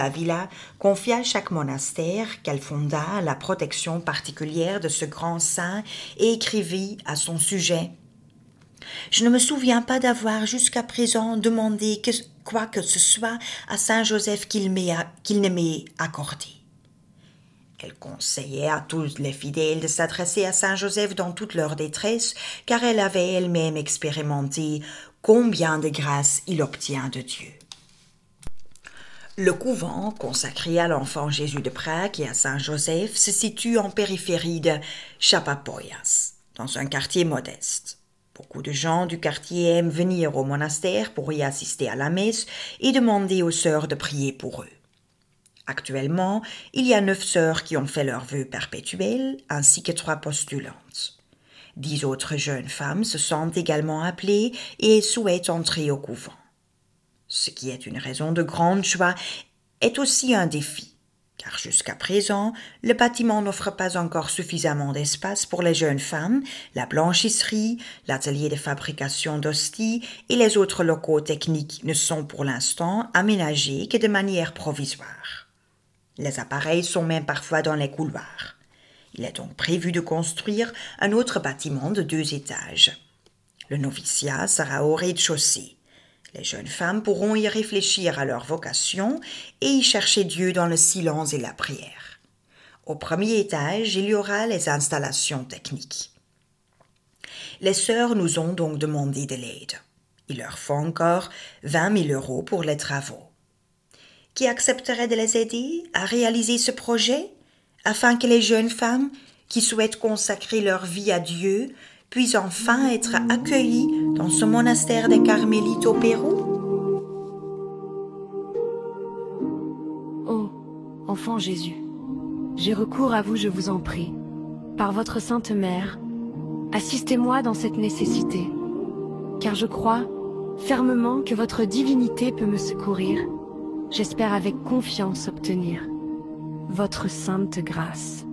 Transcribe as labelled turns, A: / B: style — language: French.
A: Avila confia à chaque monastère qu'elle fonda à la protection particulière de ce grand saint et écrivit à son sujet: « Je ne me souviens pas d'avoir jusqu'à présent demandé quoi que ce soit à saint Joseph qu'il ne m'ait accordé. » Elle conseillait à tous les fidèles de s'adresser à saint Joseph dans toute leur détresse, car elle avait elle-même expérimenté combien de grâces il obtient de Dieu. Le couvent, consacré à l'enfant Jésus de Prague et à saint Joseph, se situe en périphérie de Chapapoyas, dans un quartier modeste. Beaucoup de gens du quartier aiment venir au monastère pour y assister à la messe et demander aux sœurs de prier pour eux. Actuellement, il y a 9 sœurs qui ont fait leur vœu perpétuel, ainsi que 3 postulantes. 10 autres jeunes femmes se sentent également appelées et souhaitent entrer au couvent. Ce qui est une raison de grande joie est aussi un défi, car jusqu'à présent, le bâtiment n'offre pas encore suffisamment d'espace pour les jeunes femmes, la blanchisserie, l'atelier de fabrication d'hosties et les autres locaux techniques ne sont pour l'instant aménagés que de manière provisoire. Les appareils sont même parfois dans les couloirs. Il est donc prévu de construire un autre bâtiment de 2 étages. Le noviciat sera au rez-de-chaussée. Les jeunes femmes pourront y réfléchir à leur vocation et y chercher Dieu dans le silence et la prière. Au premier étage, il y aura les installations techniques. Les sœurs nous ont donc demandé de l'aide. Il leur faut encore 20 000 € pour les travaux. Qui accepterait de les aider à réaliser ce projet, afin que les jeunes femmes qui souhaitent consacrer leur vie à Dieu puissent enfin être accueillies dans ce monastère des Carmélites au Pérou?
B: Ô, enfant Jésus, j'ai recours à vous, je vous en prie. Par votre Sainte Mère, assistez-moi dans cette nécessité, car je crois fermement que votre divinité peut me secourir. J'espère avec confiance obtenir votre sainte grâce.